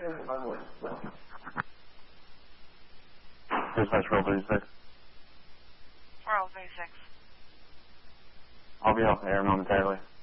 Dispatch roll 36. Roll 36. I'll be off the air momentarily.